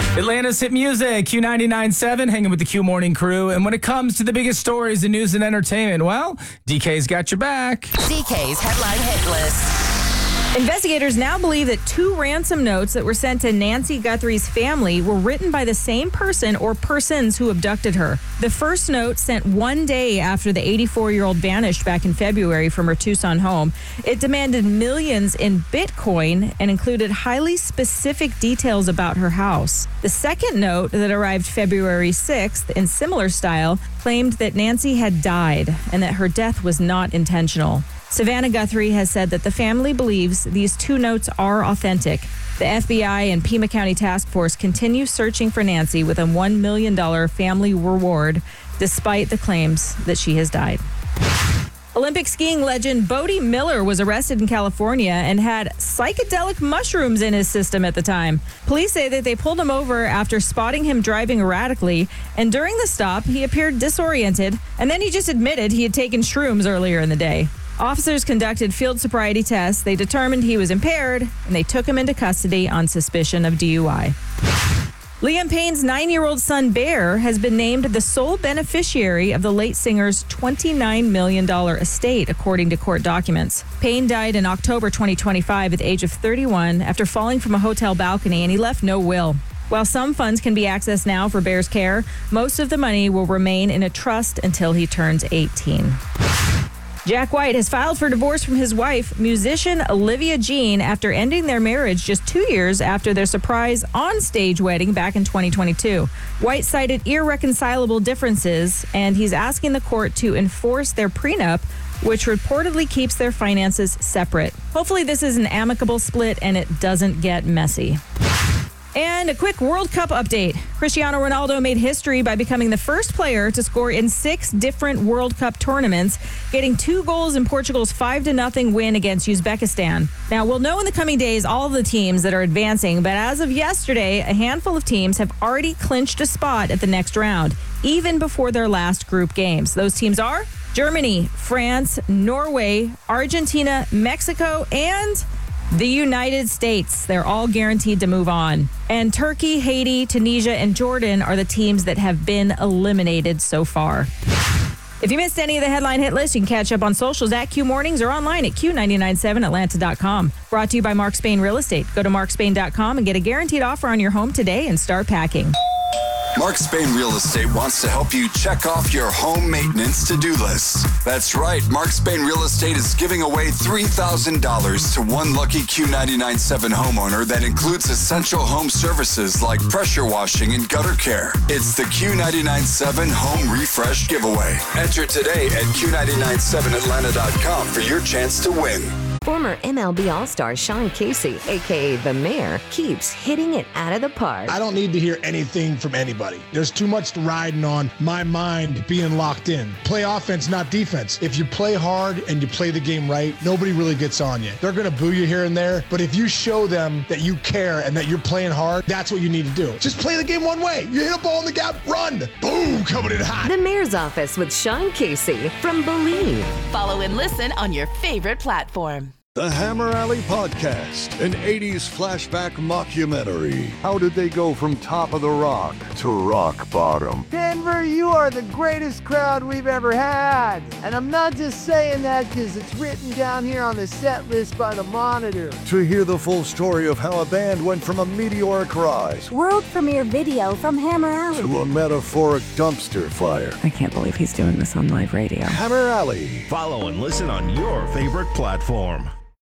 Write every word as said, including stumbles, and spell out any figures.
Atlanta's hit music, Q ninety-nine point seven, hanging with the Q Morning crew. And when it comes to the biggest stories in news and entertainment, well, D K's got your back. D K's Headline Hit List. Investigators now believe that two ransom notes that were sent to Nancy Guthrie's family were written by the same person or persons who abducted her. The first note, sent one day after the eighty-four-year-old vanished back in February from her Tucson home, it demanded millions in Bitcoin and included highly specific details about her house. The second note, that arrived February sixth in similar style, claimed that Nancy had died and that her death was not intentional. Savannah Guthrie has said that the family believes these two notes are authentic. The F B I and Pima County Task Force continue searching for Nancy with a one million dollars family reward, despite the claims that she has died. Olympic skiing legend Bode Miller was arrested in California and had psychedelic mushrooms in his system at the time. Police say that they pulled him over after spotting him driving erratically, and during the stop, he appeared disoriented, and then he just admitted he had taken shrooms earlier in the day. Officers conducted field sobriety tests. They determined he was impaired, and they took him into custody on suspicion of D U I. Liam Payne's nine-year-old son, Bear, has been named the sole beneficiary of the late singer's twenty-nine million dollars estate, according to court documents. Payne died in October twenty twenty-five at the age of thirty-one after falling from a hotel balcony, and he left no will. While some funds can be accessed now for Bear's care, most of the money will remain in a trust until he turns eighteen. Jack White has filed for divorce from his wife, musician Olivia Jean, after ending their marriage just two years after their surprise on-stage wedding back in twenty twenty-two. White cited irreconcilable differences, and he's asking the court to enforce their prenup, which reportedly keeps their finances separate. Hopefully this is an amicable split and it doesn't get messy. And a quick World Cup update. Cristiano Ronaldo made history by becoming the first player to score in six different World Cup tournaments, getting two goals in Portugal's five to nothing win against Uzbekistan. Now, we'll know in the coming days all of the teams that are advancing, but as of yesterday, a handful of teams have already clinched a spot at the next round, even before their last group games. Those teams are Germany, France, Norway, Argentina, Mexico, and the United States. They're all guaranteed to move on. And Turkey, Haiti, Tunisia, and Jordan are the teams that have been eliminated so far. If you missed any of the headline hit list, you can catch up on socials at Q Mornings or online at Q nine nine seven Atlanta dot com. Brought to you by Mark Spain Real Estate. Go to mark spain dot com and get a guaranteed offer on your home today and start packing. Mark Spain Real Estate wants to help you check off your home maintenance to-do list. That's right. Mark Spain Real Estate is giving away three thousand dollars to one lucky Q nine nine seven homeowner that includes essential home services like pressure washing and gutter care. It's the Q nine nine seven Home Refresh Giveaway. Enter today at Q nine nine seven Atlanta dot com for your chance to win. Former M L B All-Star Sean Casey, a k a. The Mayor, keeps hitting it out of the park. I don't need to hear anything from anybody. There's too much riding on my mind being locked in. Play offense, not defense. If you play hard and you play the game right, nobody really gets on you. They're going to boo you here and there, but if you show them that you care and that you're playing hard, that's what you need to do. Just play the game one way. You hit a ball in the gap, run. Boom, coming in hot. The Mayor's Office with Sean Casey from Believe. Follow and listen on your favorite platform. The Hammer Alley Podcast, an eighties flashback mockumentary. How did they go from top of the rock to rock bottom? Denver, you are the greatest crowd we've ever had. And I'm not just saying that because it's written down here on the set list by the Monitor. To hear the full story of how a band went from a meteoric rise, world premiere video from Hammer Alley, to a metaphoric dumpster fire. I can't believe he's doing this on live radio. Hammer Alley. Follow and listen on your favorite platform.